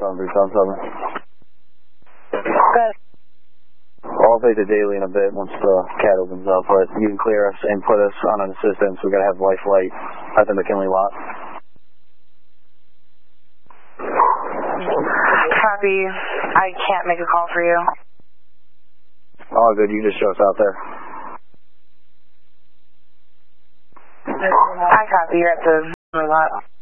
7377. Good. I'll update the daily in a bit once the CAT opens up, but you can clear us and put us on an assistance. We've got to have life light at the McKinley lot. Copy. I can't make a call for you. Oh, good. You just show us out there. I copy. You're at the lot.